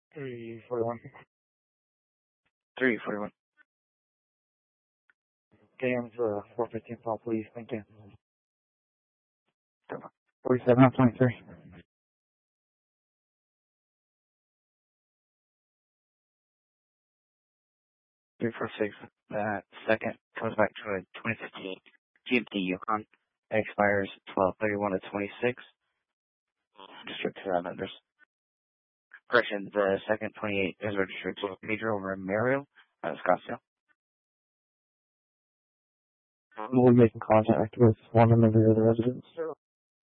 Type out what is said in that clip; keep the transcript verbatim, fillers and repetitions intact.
three forty-one. three forty-one. Okay, I'm for four fifteen call, please. Thank you. Come on. forty-seven on twenty-three. three four six. That second comes back to a twenty fifteen G M T Yukon. Expires twelve thirty-one to twenty-six. Registered to that vendors. Correction, the second twenty-eight is registered to Pedro Romero out of Scottsdale. We'll be making contact with one of the other residents.